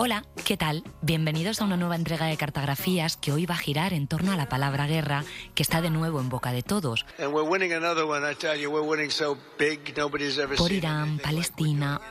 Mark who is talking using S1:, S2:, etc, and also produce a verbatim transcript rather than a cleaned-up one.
S1: Hola, ¿qué tal? Bienvenidos a una nueva entrega de Cartografías que hoy va a girar en torno a la palabra guerra, que está de nuevo en boca de todos. Por Irán, Palestina